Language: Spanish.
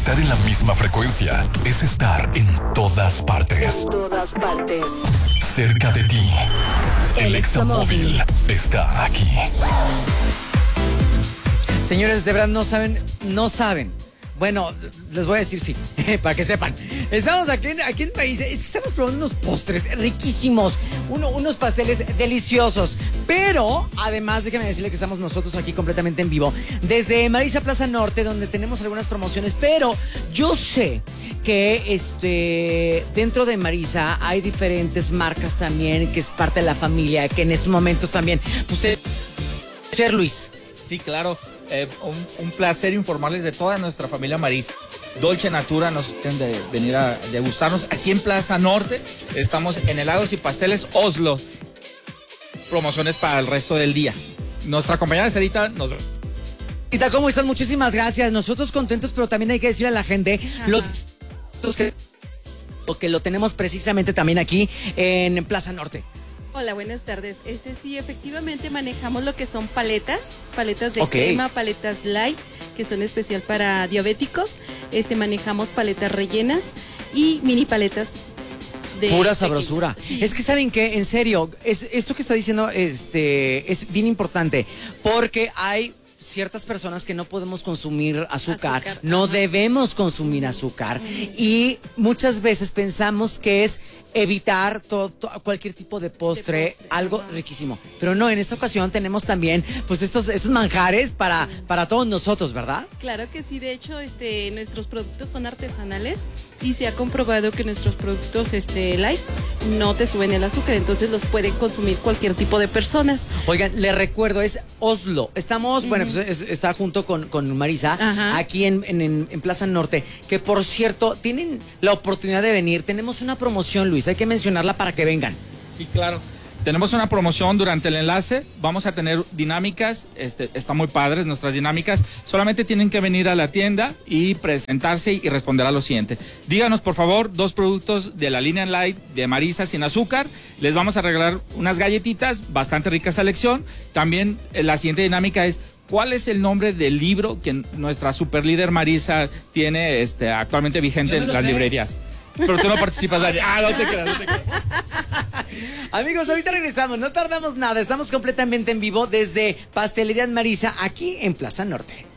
Estar en la misma frecuencia es estar en todas partes. En todas partes. Cerca de ti. El Examóvil está aquí. Señores, de verdad no saben. Bueno, les voy a decir sí, para que sepan. Estamos aquí en Marisa, es que estamos probando unos postres riquísimos, unos pasteles deliciosos. Pero, además, déjenme decirle que estamos nosotros aquí completamente en vivo, desde Marisa Plaza Norte, donde tenemos algunas promociones. Pero yo sé que dentro de Marisa hay diferentes marcas también, que es parte de la familia, que en estos momentos también, usted, Ser Luis. Sí, claro. Un placer informarles de toda nuestra familia Maris. Dolce Natura nos tienen de venir a degustarnos. Aquí en Plaza Norte estamos en helados y pasteles Oslo. Promociones para el resto del día. Nuestra compañera Sarita nos ve. Sarita, ¿cómo están? Muchísimas gracias. Nosotros contentos, pero también hay que decirle a la gente los que lo tenemos precisamente también aquí en Plaza Norte. Hola, buenas tardes. Sí, efectivamente manejamos lo que son paletas de crema, paletas light, que son especial para diabéticos. Manejamos paletas rellenas y mini paletas de pura pequeño. Sabrosura. Sí. Es que ¿saben qué? En serio, esto que está diciendo es bien importante, porque hay ciertas personas que no podemos consumir azúcar. No debemos consumir azúcar, y muchas veces pensamos que es evitar cualquier tipo de postre, algo riquísimo. Pero no, en esta ocasión tenemos también pues estos manjares para todos nosotros, ¿verdad? Claro que sí, de hecho nuestros productos son artesanales y se ha comprobado que nuestros productos light no te suben el azúcar, entonces los pueden consumir cualquier tipo de personas. Oigan, les recuerdo, es Oslo. Estamos, bueno, pues está junto con Marisa, aquí en Plaza Norte, que por cierto, tienen la oportunidad de venir. Tenemos una promoción, Luis, hay que mencionarla para que vengan. Sí, claro. Tenemos una promoción durante el enlace, vamos a tener dinámicas, están muy padres nuestras dinámicas, solamente tienen que venir a la tienda y presentarse y responder a lo siguiente. Díganos por favor 2 productos de la línea Light de Marisa sin azúcar, les vamos a regalar unas galletitas, bastante rica selección. También la siguiente dinámica es: ¿cuál es el nombre del libro que nuestra superlíder Marisa tiene actualmente vigente en las librerías? Pero tú no participas, Dani. No te creas. Amigos, ahorita regresamos, no tardamos nada, estamos completamente en vivo desde Pastelería Marisa, aquí en Plaza Norte.